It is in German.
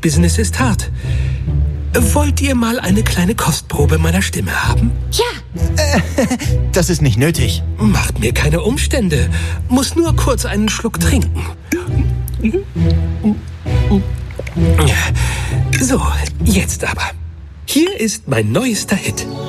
Musikbusiness ist hart. Wollt ihr mal eine kleine Kostprobe meiner Stimme haben? Ja. Das ist nicht nötig. Macht mir keine Umstände. Muss nur kurz einen Schluck trinken. So, jetzt aber. Hier ist mein neuester Hit.